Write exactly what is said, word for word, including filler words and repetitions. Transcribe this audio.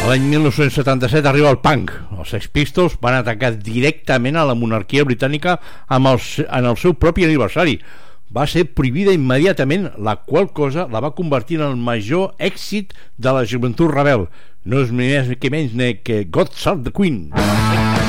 L'any mil nou-cents setanta-set arriba el punk. Els Sex Pistols van atacar directament a la monarquia britànica amb el, en el seu propi aniversari. Va ser prohibida immediatament, la qual cosa la va convertir en el major èxit de la joventut rebel. No és més que menys que God Save the Queen.